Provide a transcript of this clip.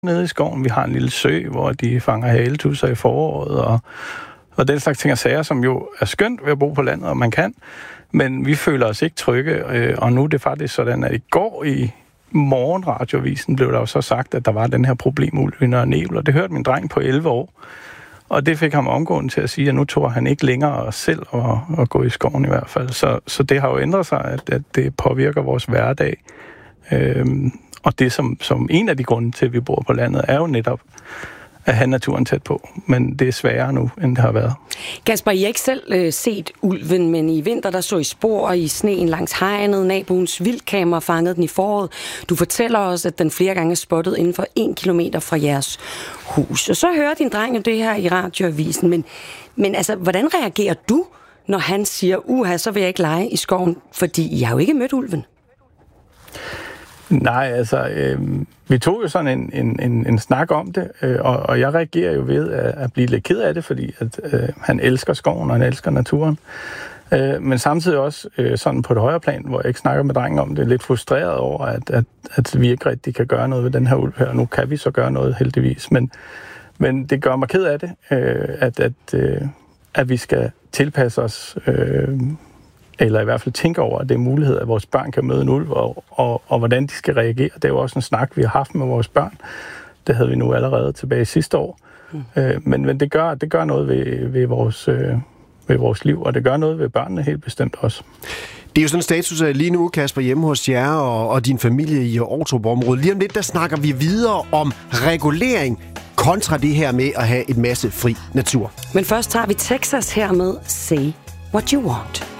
nede i skoven. Vi har en lille sø, hvor de fanger haletusser i foråret, og den slags ting og sager, som jo er skønt ved at bo på landet, og man kan. Men vi føler os ikke trygge, og nu er det faktisk sådan, at i går i morgenradiovisen blev der jo så sagt, at der var den her problemulv i Nørre Nebel, og det hørte min dreng på 11 år. Og det fik ham omgående til at sige, at nu tror han ikke længere selv at gå i skoven i hvert fald. Så det har jo ændret sig, at det påvirker vores hverdag. Og det som en af de grunde til, at vi bor på landet, er jo netop at have naturen tæt på. Men det er sværere nu, end det har været. Kasper, I har ikke selv set ulven, men i vinter der så I spor i sneen langs hegnet. Naboens vildkamera fangede den i foråret. Du fortæller os, at den flere gange er spottet inden for 1 kilometer fra jeres hus. Og så hører din dreng jo det her i radioavisen. Men altså, hvordan reagerer du, når han siger, så vil jeg ikke lege i skoven, fordi I har jo ikke mødt ulven? Nej, altså, vi tog jo sådan en snak om det, og jeg reagerer jo ved at blive lidt ked af det, fordi at, han elsker skoven, og han elsker naturen. Men samtidig også sådan på et højere plan, hvor jeg ikke snakker med drengen om det, lidt frustreret over, at vi ikke rigtig kan gøre noget ved den her ulv her. Nu kan vi så gøre noget, heldigvis, men det gør mig ked af det, at vi skal tilpasse os, eller i hvert fald tænke over, at det er mulighed, at vores børn kan møde en ulv, og hvordan de skal reagere. Det er jo også en snak, vi har haft med vores børn. Det havde vi nu allerede tilbage sidste år. Men det gør noget ved vores liv, og det gør noget ved børnene helt bestemt også. Det er jo sådan en status lige nu, Kasper, hjemme hos jer og din familie i Ordrup-området. Lige om lidt, der snakker vi videre om regulering kontra det her med at have et masse fri natur. Men først tager vi Texas her med Say What You Want.